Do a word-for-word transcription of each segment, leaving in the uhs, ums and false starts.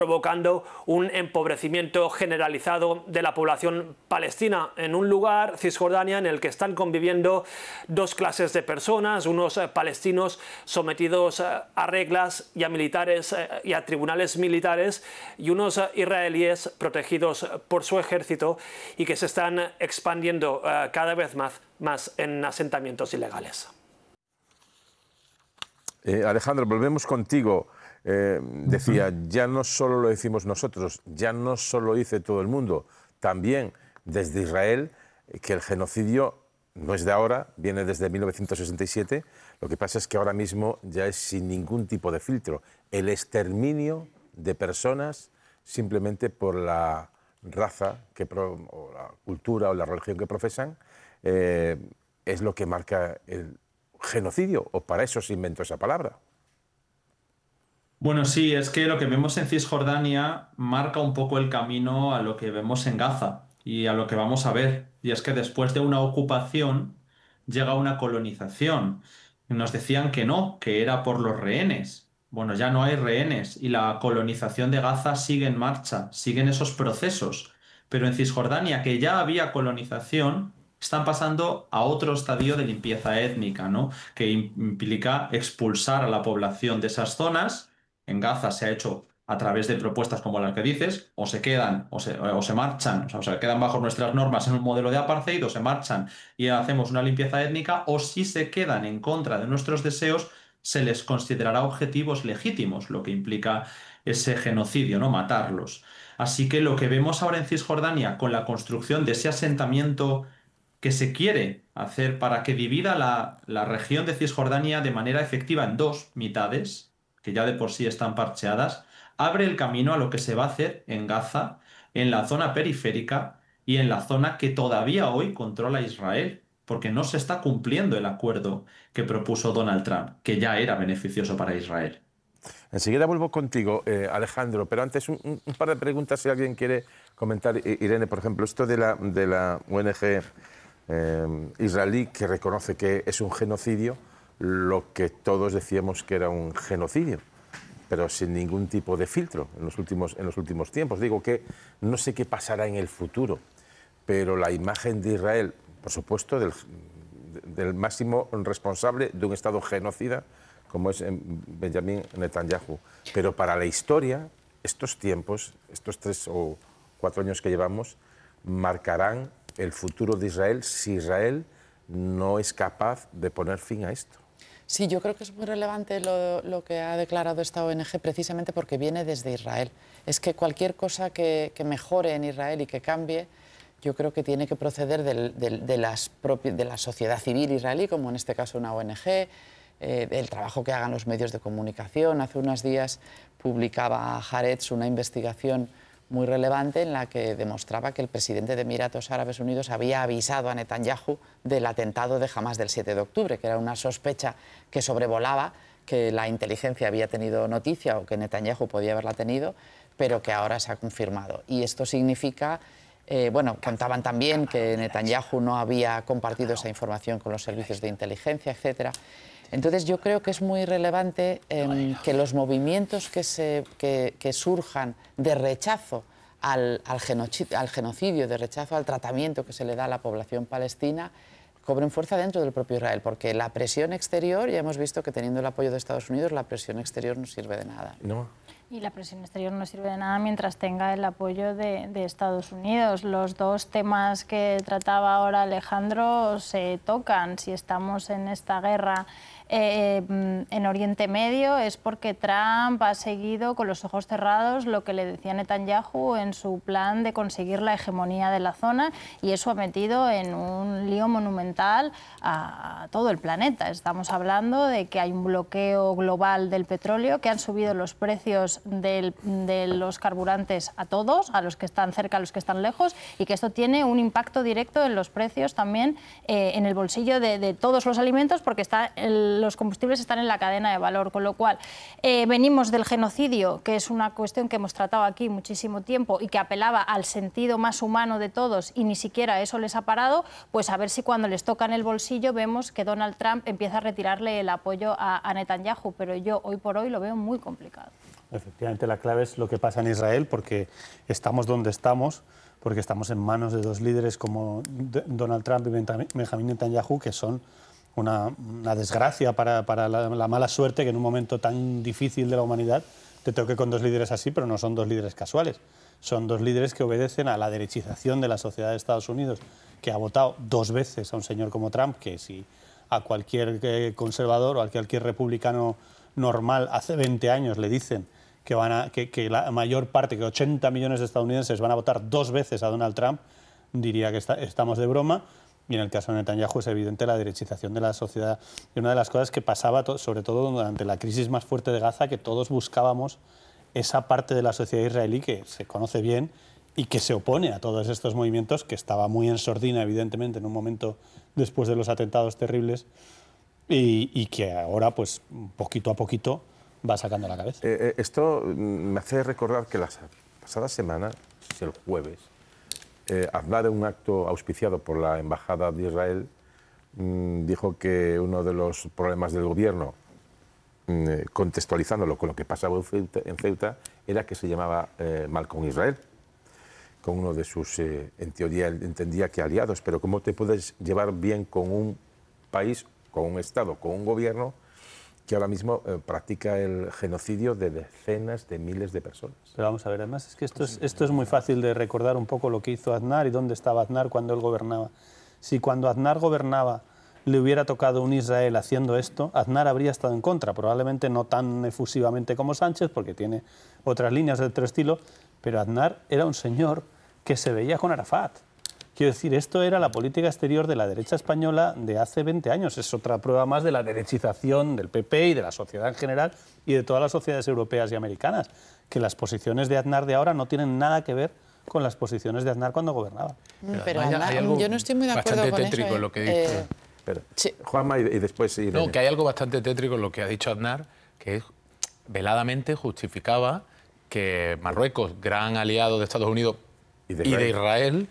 provocando un empobrecimiento generalizado de la población palestina en un lugar, Cisjordania, en el que están conviviendo dos clases de personas, unos eh, palestinos sometidos eh, a reglas y a militares eh, y a tribunales militares, y unos eh, israelíes protegidos por su ejército y que se están expandiendo eh, cada vez más, más en asentamientos ilegales. Eh, Alejandro, volvemos contigo. Eh, decía, ya no solo lo decimos nosotros, ya no solo dice todo el mundo, también desde Israel, que el genocidio no es de ahora, viene desde mil novecientos sesenta y siete, lo que pasa es que ahora mismo ya es sin ningún tipo de filtro, el exterminio de personas simplemente por la raza, que pro, o la cultura o la religión que profesan, eh, es lo que marca el genocidio, o para eso se inventó esa palabra. Bueno, sí, es que lo que vemos en Cisjordania marca un poco el camino a lo que vemos en Gaza y a lo que vamos a ver. Y es que después de una ocupación llega una colonización. Y nos decían que no, que era por los rehenes. Bueno, ya no hay rehenes y la colonización de Gaza sigue en marcha, siguen esos procesos. Pero en Cisjordania, que ya había colonización, están pasando a otro estadio de limpieza étnica, ¿no? Que implica expulsar a la población de esas zonas. En Gaza se ha hecho a través de propuestas como las que dices, o se quedan o se, o se marchan, o sea, o se quedan bajo nuestras normas en un modelo de apartheid, o se marchan y hacemos una limpieza étnica, o si se quedan en contra de nuestros deseos, se les considerará objetivos legítimos, lo que implica ese genocidio, ¿no? Matarlos. Así que lo que vemos ahora en Cisjordania con la construcción de ese asentamiento que se quiere hacer para que divida la, la región de Cisjordania de manera efectiva en dos mitades, que ya de por sí están parcheadas, abre el camino a lo que se va a hacer en Gaza, en la zona periférica y en la zona que todavía hoy controla Israel, porque no se está cumpliendo el acuerdo que propuso Donald Trump, que ya era beneficioso para Israel. Enseguida vuelvo contigo, eh, Alejandro, pero antes un, un par de preguntas si alguien quiere comentar. Irene, por ejemplo, esto de la, de la O N G eh, israelí que reconoce que es un genocidio, lo que todos decíamos que era un genocidio, pero sin ningún tipo de filtro en los últimos, en los últimos tiempos. Digo que no sé qué pasará en el futuro, pero la imagen de Israel, por supuesto, del, del máximo responsable de un Estado genocida, como es Benjamin Netanyahu. Pero para la historia, estos tiempos, estos tres o cuatro años que llevamos, marcarán el futuro de Israel si Israel no es capaz de poner fin a esto. Sí, yo creo que es muy relevante lo, lo que ha declarado esta O N G precisamente porque viene desde Israel. Es que cualquier cosa que, que mejore en Israel y que cambie, yo creo que tiene que proceder del, del, de, las propi, de la sociedad civil israelí, como en este caso una O N G, eh, el trabajo que hagan los medios de comunicación. Hace unos días publicaba Haaretz una investigación muy relevante en la que demostraba que el presidente de Emiratos Árabes Unidos había avisado a Netanyahu del atentado de Hamás del siete de octubre, que era una sospecha que sobrevolaba, que la inteligencia había tenido noticia o que Netanyahu podía haberla tenido, pero que ahora se ha confirmado. Y esto significa, eh, bueno, contaban también que Netanyahu no había compartido esa información con los servicios de inteligencia, etcétera. Entonces yo creo que es muy relevante eh, que los movimientos que, se, que, que surjan de rechazo al, al, genocidio, al genocidio, de rechazo al tratamiento que se le da a la población palestina, cobren fuerza dentro del propio Israel, porque la presión exterior, ya hemos visto que teniendo el apoyo de Estados Unidos, la presión exterior no sirve de nada. No. Y la presión exterior no sirve de nada mientras tenga el apoyo de, de Estados Unidos. Los dos temas que trataba ahora Alejandro se tocan. Si estamos en esta guerra eh, en Oriente Medio es porque Trump ha seguido con los ojos cerrados lo que le decía Netanyahu en su plan de conseguir la hegemonía de la zona, y eso ha metido en un lío monumental a todo el planeta. Estamos hablando de que hay un bloqueo global del petróleo, que han subido los precios del, de los carburantes a todos, a los que están cerca, a los que están lejos, y que esto tiene un impacto directo en los precios también, eh, en el bolsillo de, de todos los alimentos, porque está el, los combustibles están en la cadena de valor, con lo cual eh, venimos del genocidio, que es una cuestión que hemos tratado aquí muchísimo tiempo y que apelaba al sentido más humano de todos, y ni siquiera eso les ha parado. Pues a ver si cuando les toca en el bolsillo vemos que Donald Trump empieza a retirarle el apoyo a, a Netanyahu, pero yo hoy por hoy lo veo muy complicado. Efectivamente, la clave es lo que pasa en Israel, porque estamos donde estamos, porque estamos en manos de dos líderes como Donald Trump y Benjamin Netanyahu, que son una, una desgracia para, para la, la mala suerte que en un momento tan difícil de la humanidad te toque con dos líderes así, pero no son dos líderes casuales. Son dos líderes que obedecen a la derechización de la sociedad de Estados Unidos, que ha votado dos veces a un señor como Trump, que si a cualquier conservador o a cualquier republicano normal hace veinte años le dicen que, van a, que, que la mayor parte, que ochenta millones de estadounidenses van a votar dos veces a Donald Trump, diría que está, estamos de broma. Y en el caso de Netanyahu es evidente la derechización de la sociedad. Y una de las cosas que pasaba, sobre todo durante la crisis más fuerte de Gaza, que todos buscábamos esa parte de la sociedad israelí que se conoce bien y que se opone a todos estos movimientos, que estaba muy en sordina, evidentemente, en un momento después de los atentados terribles, y, y que ahora, pues, poquito a poquito, va sacando la cabeza. Eh, eh, esto me hace recordar que la pasada semana, el jueves, eh, Aznar, en un acto auspiciado por la Embajada de Israel, mmm, dijo que uno de los problemas del gobierno, mmm, contextualizándolo con lo que pasaba en Ceuta, en Ceuta era que se llamaba eh, mal con Israel, con uno de sus, eh, en teoría, entendía que aliados, pero ¿cómo te puedes llevar bien con un país, con un Estado, con un gobierno que ahora mismo eh, practica el genocidio de decenas de miles de personas? Pero vamos a ver, además es que esto es, esto es muy fácil de recordar un poco lo que hizo Aznar y dónde estaba Aznar cuando él gobernaba. Si cuando Aznar gobernaba le hubiera tocado un Israel haciendo esto, Aznar habría estado en contra, probablemente no tan efusivamente como Sánchez, porque tiene otras líneas de otro estilo, pero Aznar era un señor que se veía con Arafat. Quiero decir, esto era la política exterior de la derecha española de hace veinte años. Es otra prueba más de la derechización del P P y de la sociedad en general y de todas las sociedades europeas y americanas, que las posiciones de Aznar de ahora no tienen nada que ver con las posiciones de Aznar cuando gobernaba. Pero, pero Aznar, hay algo yo no estoy muy de acuerdo con eso. En lo que dice. Eh, Pero, sí. Juanma y, y después Irene. No, que hay algo bastante tétrico en lo que ha dicho Aznar, que es, veladamente justificaba que Marruecos, gran aliado de Estados Unidos y de y Israel, de Israel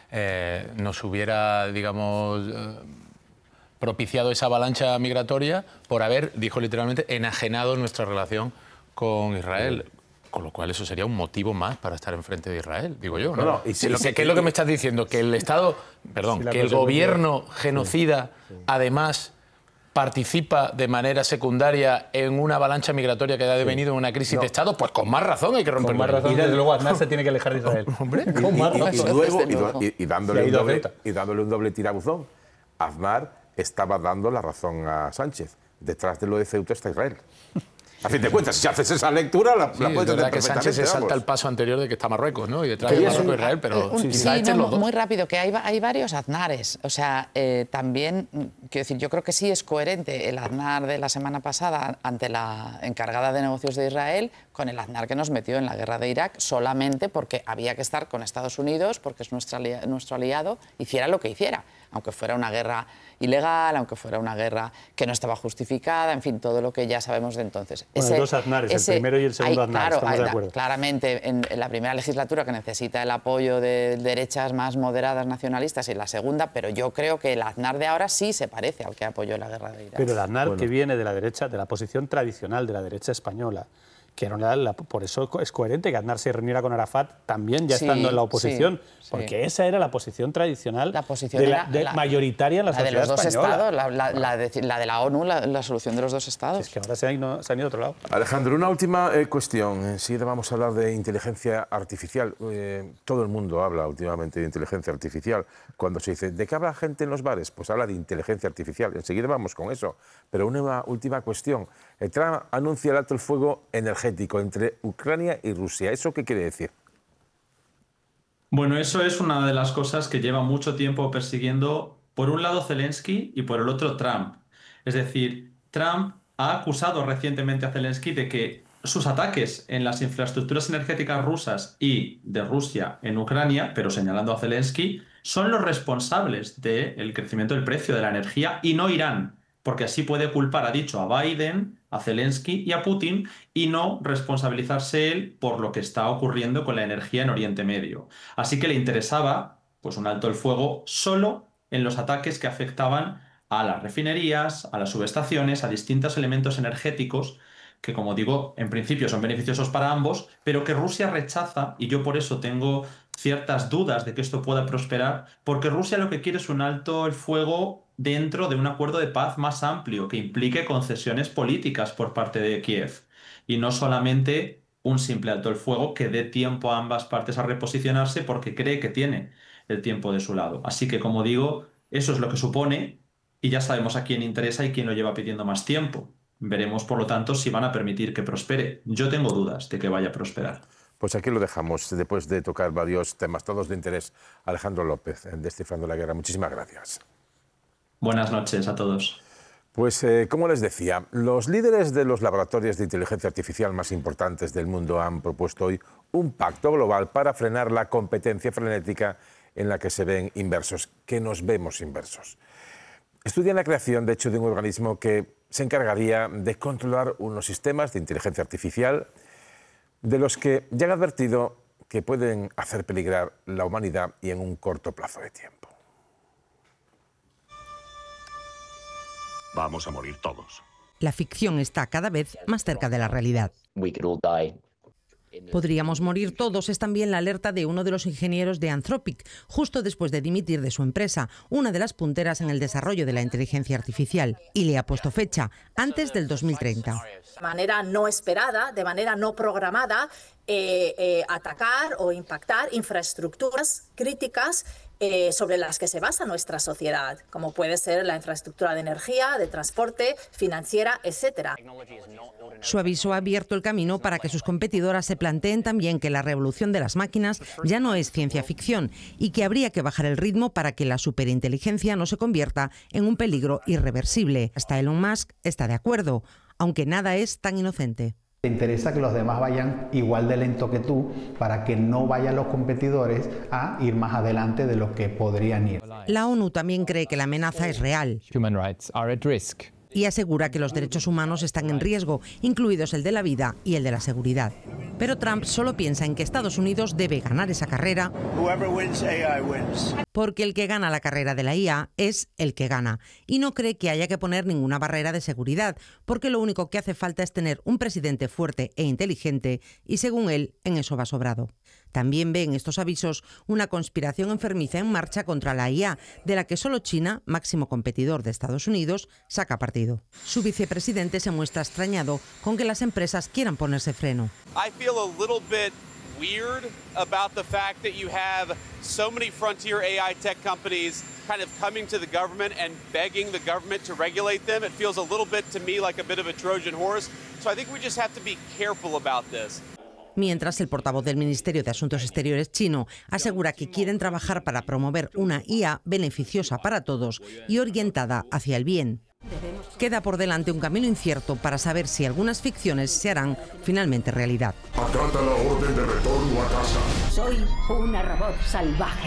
eh, nos hubiera, digamos, eh, propiciado esa avalancha migratoria por haber, dijo literalmente, enajenado nuestra relación con Israel. Con lo cual eso sería un motivo más para estar enfrente de Israel, digo yo, ¿no? No, no, y si- lo que, si- ¿Qué es lo que me estás diciendo? Que el Estado, perdón, Si la que el consecuencia- gobierno genocida además participa de manera secundaria en una avalancha migratoria que ha devenido en una crisis de Estado, pues con más razón hay que romper Con más razón, Y desde de- luego Aznar se tiene que alejar de Israel. Hombre, Y, Con más y- y- y razón. luego, Desde y, luego. y- y dándole Se ha un ido a doble, Ceuta. y dándole un doble tirabuzón, Aznar estaba dando la razón a Sánchez. Detrás de lo de Ceuta está Israel. A fin de cuentas, si haces esa lectura, la, Sí, la es puedes verdad hacer que Sánchez se perfectamente, salta vamos. el paso anterior de que está Marruecos, ¿no? Y detrás de Quería Marruecos un- Israel, pero Un- quizá sí, echen no, los dos. muy rápido, que hay, va- hay varios Aznares. O sea, eh, también, mm, quiero decir, yo creo que sí es coherente el Aznar de la semana pasada ante la encargada de negocios de Israel con el Aznar que nos metió en la guerra de Irak solamente porque había que estar con Estados Unidos, porque es nuestra ali- nuestro aliado, hiciera lo que hiciera, aunque fuera una guerra ilegal, aunque fuera una guerra que no estaba justificada, en fin, todo lo que ya sabemos de entonces. Bueno, hay dos Aznares, el primero y el segundo Aznar, claro, estamos de hay- acuerdo. claramente en, en la primera legislatura que necesita el apoyo de derechas más moderadas nacionalistas y la segunda, pero yo creo que el Aznar de ahora sí se parece al que apoyó la guerra de Irak. Pero el Aznar que viene de la derecha, de la posición tradicional de la derecha española, que era una- la- por eso es coherente que Aznar se reuniera con Arafat también ya Sí, estando en la sí, oposición, sí. porque esa era la posición tradicional La posición de la- era de- la- mayoritaria en la, la de sociedad los dos española. estados, la, la- la de, la de la ONU, la, la solución de los dos estados. Es que ahora se han, ido, se han ido a otro lado. Alejandro, una última eh, cuestión. Enseguida vamos a hablar de inteligencia artificial. Eh, todo el mundo habla últimamente de inteligencia artificial. Cuando se dice, ¿de qué habla gente en los bares? Pues habla de inteligencia artificial. Enseguida vamos con eso. Pero una última cuestión. El Trump anuncia el alto el fuego energético entre Ucrania y Rusia. ¿Eso qué quiere decir? Bueno, eso es una de las cosas que lleva mucho tiempo persiguiendo, por un lado Zelensky y por el otro Trump. Es decir, Trump ha acusado recientemente a Zelensky de que sus ataques en las infraestructuras energéticas rusas y de Rusia en Ucrania, pero señalando a Zelensky, son los responsables del crecimiento del precio de la energía y no Irán, porque así puede culpar, ha dicho, a Biden, a Zelensky y a Putin y no responsabilizarse él por lo que está ocurriendo con la energía en Oriente Medio. Así que le interesaba, pues, un alto el fuego solo en los ataques que afectaban a las refinerías, a las subestaciones, a distintos elementos energéticos que como digo, en principio son beneficiosos para ambos, pero que Rusia rechaza, y yo por eso tengo ciertas dudas de que esto pueda prosperar, porque Rusia lo que quiere es un alto el fuego dentro de un acuerdo de paz más amplio, que implique concesiones políticas por parte de Kiev, y no solamente un simple alto el fuego que dé tiempo a ambas partes a reposicionarse porque cree que tiene el tiempo de su lado. Así que, como digo, eso es lo que supone, y ya sabemos a quién interesa y quién lo lleva pidiendo más tiempo. Veremos, por lo tanto, si van a permitir que prospere. Yo tengo dudas de que vaya a prosperar. Pues aquí lo dejamos, después de tocar varios temas, todos de interés. Alejandro López, en Descifrando la Guerra. Muchísimas gracias. Buenas noches a todos. Pues, eh, como les decía, los líderes de los laboratorios de inteligencia artificial más importantes del mundo han propuesto hoy un pacto global para frenar la competencia frenética en la que se ven inversos, que nos vemos inversos. Estudian la creación, de hecho, de un organismo que se encargaría de controlar unos sistemas de inteligencia artificial de los que ya han advertido que pueden hacer peligrar la humanidad y en un corto plazo de tiempo. Vamos a morir todos. La ficción está cada vez más cerca de la realidad. Podríamos morir todos es también la alerta de uno de los ingenieros de Anthropic, justo después de dimitir de su empresa, una de las punteras en el desarrollo de la inteligencia artificial, y le ha puesto fecha, antes del dos mil treinta. De manera no esperada, de manera no programada, eh, eh, atacar o impactar infraestructuras críticas eh, sobre las que se basa nuestra sociedad, como puede ser la infraestructura de energía, de transporte, financiera, etcétera. Su aviso ha abierto el camino para que sus competidoras se planteen también que la revolución de las máquinas ya no es ciencia ficción y que habría que bajar el ritmo para que la superinteligencia no se convierta en un peligro irreversible. Hasta Elon Musk está de acuerdo, aunque nada es tan inocente. Te interesa que los demás vayan igual de lento que tú para que no vayan los competidores a ir más adelante de lo que podrían ir. La ONU también cree que la amenaza es real y asegura que los derechos humanos están en riesgo, incluidos el de la vida y el de la seguridad. Pero Trump solo piensa en que Estados Unidos debe ganar esa carrera, porque el que gana la carrera de la I A es el que gana, y no cree que haya que poner ninguna barrera de seguridad, porque lo único que hace falta es tener un presidente fuerte e inteligente, y según él, en eso va sobrado. También ve en estos avisos una conspiración enfermiza en marcha contra la I A, de la que solo China, máximo competidor de Estados Unidos, saca partido. Su vicepresidente se muestra extrañado con que las empresas quieran ponerse freno. I feel a little bit weird about the fact that you have so many frontier A I tech companies kind of coming to the government and begging the government to regulate them. It feels a little bit to me like a bit of a Trojan horse. So I think we just have to be careful about this. Mientras, el portavoz del Ministerio de Asuntos Exteriores chino asegura que quieren trabajar para promover una I A beneficiosa para todos y orientada hacia el bien. Queda por delante un camino incierto para saber si algunas ficciones se harán finalmente realidad. Acata la orden de retorno a casa. Soy una robot salvaje.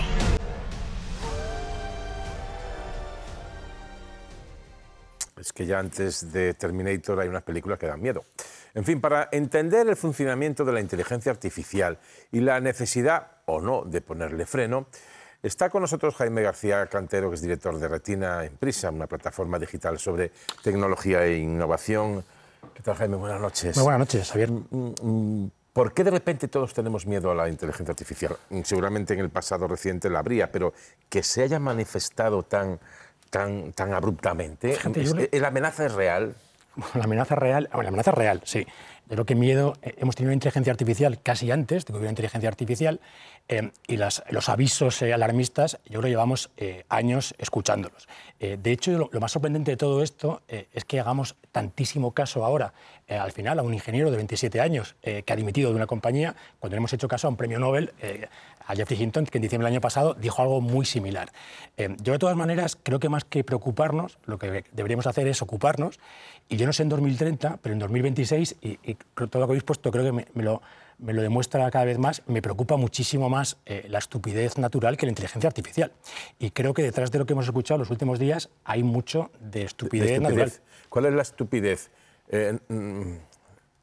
Es que ya antes de Terminator hay unas películas que dan miedo. En fin, para entender el funcionamiento de la inteligencia artificial y la necesidad o no de ponerle freno, está con nosotros Jaime García Cantero, que es director de Retina en Prisa, una plataforma digital sobre tecnología e innovación. ¿Qué tal, Jaime? Buenas noches. Muy buenas noches, Javier. ¿Por qué de repente todos tenemos miedo a la inteligencia artificial? Seguramente en el pasado reciente la habría, pero que se haya manifestado tan, tan, tan abruptamente, Fíjate, ¿es, le... ¿la amenaza es real? La amenaza real, bueno, la amenaza real, sí. Yo creo que miedo, eh, hemos tenido una inteligencia artificial casi antes de que hubiera inteligencia artificial eh, y las, los avisos eh, alarmistas, yo creo que llevamos eh, años escuchándolos. Eh, de hecho, lo, lo más sorprendente de todo esto eh, es que hagamos tantísimo caso ahora, eh, al final, a un ingeniero de veintisiete años eh, que ha dimitido de una compañía, cuando le hemos hecho caso a un premio Nobel, eh, a Jeffrey Hinton, que en diciembre del año pasado dijo algo muy similar. Eh, yo, de todas maneras, creo que más que preocuparnos, lo que deberíamos hacer es ocuparnos. Y yo no sé en dos mil treinta, pero en dos mil veintiséis, y, y todo lo que habéis puesto creo que me, me, lo, me lo demuestra cada vez más, me preocupa muchísimo más eh, la estupidez natural que la inteligencia artificial. Y creo que detrás de lo que hemos escuchado los últimos días hay mucho de estupidez, de, de estupidez. natural. ¿Cuál es la estupidez? Eh,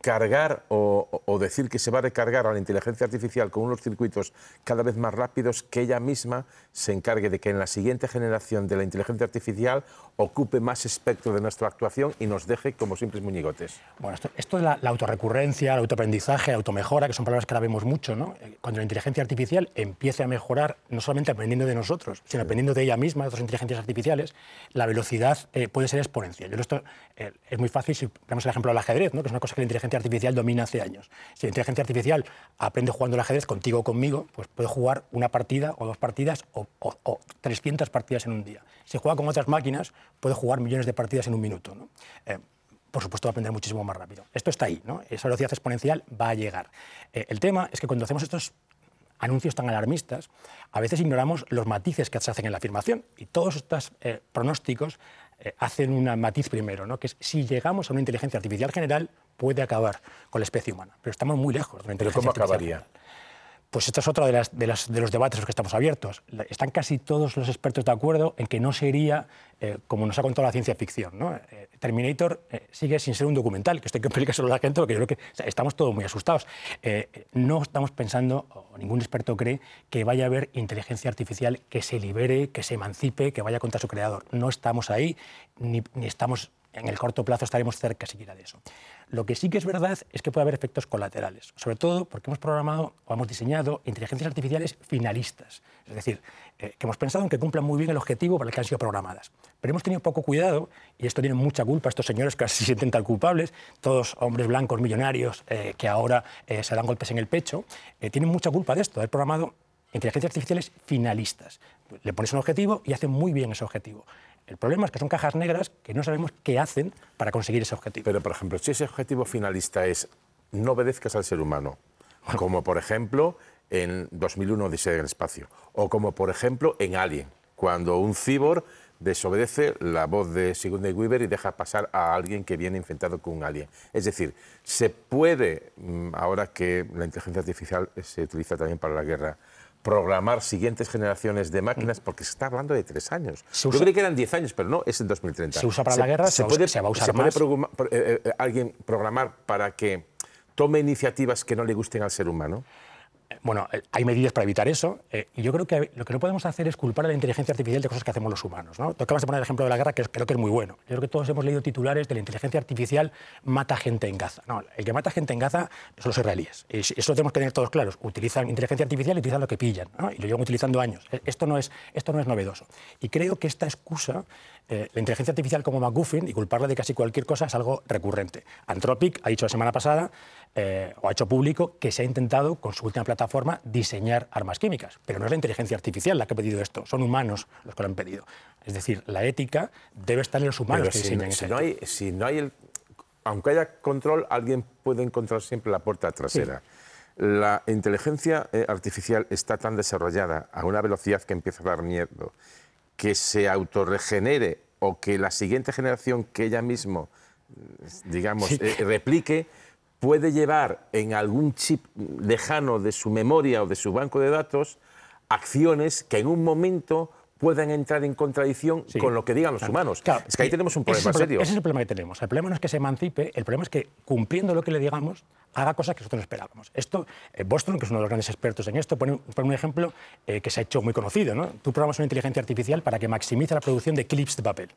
cargar o, o decir que se va a recargar a la inteligencia artificial con unos circuitos cada vez más rápidos, que ella misma se encargue de que en la siguiente generación de la inteligencia artificial ocupe más espectro de nuestra actuación y nos deje como simples muñigotes. Bueno, esto, esto de la, la autorrecurrencia, el autoaprendizaje, la automejora, que son palabras que ahora vemos mucho, ¿no? Cuando la inteligencia artificial empiece a mejorar, no solamente aprendiendo de nosotros, sino aprendiendo de ella misma, de otras inteligencias artificiales, la velocidad eh, puede ser exponencial. Yo esto eh, es muy fácil si ponemos el ejemplo del ajedrez, ¿no? Que es una cosa que la inteligencia artificial domina hace años. Si la inteligencia artificial aprende jugando al ajedrez contigo o conmigo, pues puede jugar una partida o dos partidas o, o, o trescientas partidas en un día. Si juega con otras máquinas, puede jugar millones de partidas en un minuto, ¿no? Eh, por supuesto va a aprender muchísimo más rápido. Esto está ahí, ¿no? Esa velocidad exponencial va a llegar. Eh, el tema es que cuando hacemos estos anuncios tan alarmistas, a veces ignoramos los matices que se hacen en la afirmación, y todos estos eh, pronósticos eh, hacen un matiz primero, ¿no? Que es si llegamos a una inteligencia artificial general, puede acabar con la especie humana. Pero estamos muy lejos de una inteligencia ¿Pero cómo artificial acabaría? general. Pues esto es otro de, las, de, las, de los debates en los que estamos abiertos. Están casi todos los expertos de acuerdo en que no sería eh, como nos ha contado la ciencia ficción, ¿no? Eh, Terminator eh, sigue sin ser un documental, que esto hay que explicar a la gente, porque yo creo que o sea, estamos todos muy asustados. Eh, no estamos pensando, o ningún experto cree, que vaya a haber inteligencia artificial que se libere, que se emancipe, que vaya contra su creador. No estamos ahí, ni, ni estamos... En el corto plazo estaremos cerca siquiera de eso. Lo que sí que es verdad es que puede haber efectos colaterales, sobre todo porque hemos programado o hemos diseñado inteligencias artificiales finalistas, es decir, eh, que hemos pensado en que cumplan muy bien el objetivo para el que han sido programadas. Pero hemos tenido poco cuidado, y esto tiene mucha culpa, estos señores que casi se sienten tan culpables, todos hombres blancos millonarios eh, que ahora eh, se dan golpes en el pecho, eh, tienen mucha culpa de esto, de haber programado inteligencias artificiales finalistas. Le pones un objetivo y hacen muy bien ese objetivo. El problema es que son cajas negras que no sabemos qué hacen para conseguir ese objetivo. Pero, por ejemplo, si ese objetivo finalista es no obedezcas al ser humano, como por ejemplo en dos mil uno Odisea del espacio, o como por ejemplo en Alien, cuando un cyborg desobedece la voz de Sigourney Weaver y deja pasar a alguien que viene infectado con un alien. Es decir, se puede, ahora que la inteligencia artificial se utiliza también para la guerra, programar siguientes generaciones de máquinas, porque se está hablando de tres años. Yo creí que eran diez años, pero no, es en dos mil treinta. Se usa para se, la guerra, se, se, puede, se va a usar ¿se más. ¿Se puede eh, eh, alguien programar para que tome iniciativas que no le gusten al ser humano? Bueno, hay medidas para evitar eso, eh, y yo creo que lo que no podemos hacer es culpar a la inteligencia artificial de cosas que hacemos los humanos, ¿no? Tú acabas de poner el ejemplo de la guerra, que creo que es muy bueno. Yo creo que todos hemos leído titulares de la inteligencia artificial mata gente en Gaza. No, el que mata gente en Gaza son los israelíes. Y eso lo tenemos que tener todos claros. Utilizan inteligencia artificial y utilizan lo que pillan, ¿no? Y lo llevan utilizando años. Esto no es, esto no es novedoso. Y creo que esta excusa, eh, la inteligencia artificial como MacGuffin, y culparla de casi cualquier cosa, es algo recurrente. Anthropic ha dicho la semana pasada, eh, o ha hecho público, que se ha intentado, con su última plataforma, diseñar armas químicas. Pero no es la inteligencia artificial la que ha pedido esto, son humanos los que lo han pedido. Es decir, la ética debe estar en los humanos Pero que si diseñan no, esa si no hay, si no hay el, aunque haya control, alguien puede encontrar siempre la puerta trasera. Sí. La inteligencia artificial está tan desarrollada a una velocidad que empieza a dar miedo, que se autorregenere o que la siguiente generación que ella mismo, digamos, sí. eh, replique, puede llevar en algún chip lejano de su memoria o de su banco de datos acciones que en un momento puedan entrar en contradicción sí. con lo que digan los claro. humanos. Claro. Es que ahí tenemos un problema ese serio. Ese es el problema que tenemos. El problema no es que se emancipe, el problema es que, cumpliendo lo que le digamos, haga cosas que nosotros no esperábamos. Esto, eh, Boston, que es uno de los grandes expertos en esto, pone, pone un ejemplo eh, que se ha hecho muy conocido, ¿no? Tú programas una inteligencia artificial para que maximice la producción de clips de papel.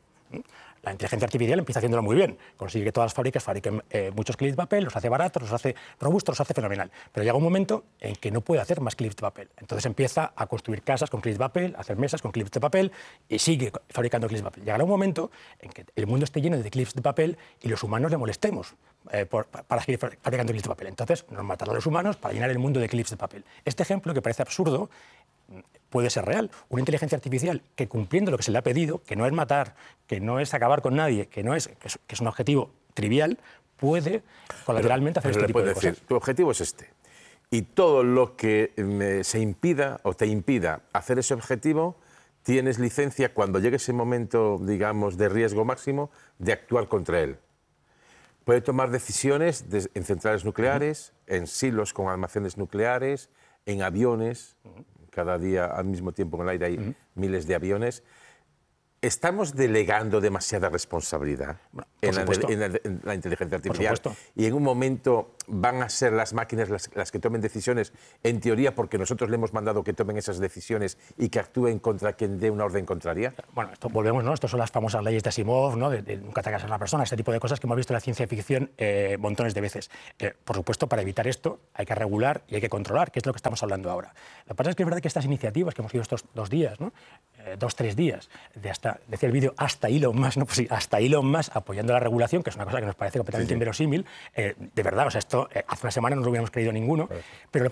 La inteligencia artificial empieza haciéndolo muy bien, consigue que todas las fábricas fabriquen eh, muchos clips de papel, los hace baratos, los hace robustos, los hace fenomenal. Pero llega un momento en que no puede hacer más clips de papel. Entonces empieza a construir casas con clips de papel, a hacer mesas con clips de papel y sigue fabricando clips de papel. Llegará un momento en que el mundo esté lleno de clips de papel y los humanos le molestemos eh, por, para seguir fabricando clips de papel. Entonces nos matarán a los humanos para llenar el mundo de clips de papel. Este ejemplo, que parece absurdo, puede ser real. Una inteligencia artificial que, cumpliendo lo que se le ha pedido, que no es matar, que no es acabar con nadie, que, no es, que, es, que es un objetivo trivial, puede colateralmente pero, hacer pero este tipo de decir, cosas. Tu objetivo es este. Y todo lo que me, se impida o te impida hacer ese objetivo, tienes licencia cuando llegue ese momento, digamos, de riesgo máximo, de actuar contra él. Puede tomar decisiones de, en centrales nucleares, uh-huh. en silos con almacenes nucleares, en aviones. Uh-huh. Cada día, al mismo tiempo en el aire, hay uh-huh. miles de aviones. ¿estamos delegando demasiada responsabilidad Bueno, en, por la, supuesto. en, la, en la inteligencia artificial? supuesto. Y en un momento van a ser las máquinas las, las que tomen decisiones, en teoría, porque nosotros le hemos mandado que tomen esas decisiones y que actúen contra quien dé una orden contraria. Bueno, esto volvemos, ¿no? Estas son las famosas leyes de Asimov, ¿no? De, de nunca atacar a la persona, este tipo de cosas que hemos visto en la ciencia ficción eh, montones de veces. Eh, por supuesto, para evitar esto hay que regular y hay que controlar, que es lo que estamos hablando ahora. Lo que pasa es que es verdad que estas iniciativas que hemos visto estos dos días, ¿no? Eh, dos, tres días, de hasta, decía el vídeo, hasta Elon Musk, ¿no? Pues sí, hasta Elon Musk apoyando la regulación, que es una cosa que nos parece completamente Sí, sí. inverosímil, eh, de verdad, o sea, esto eh, hace una semana no lo hubiéramos creído ninguno, pero